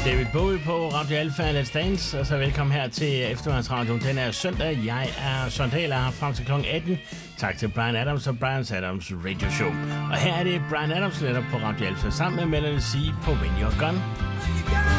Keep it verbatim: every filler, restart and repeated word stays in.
David Bowie på Radio Alpha Let's Dance, og så velkommen her til Eftermiddagsradioen. Den er søndag. Jeg er Søren Dahl, her frem til klokken atten. Tak til Bryan Adams og Bryan Adams Radio Show. Og her er det Bryan Adams netop på Radio Alpha sammen med Melanie C på When You're Gone.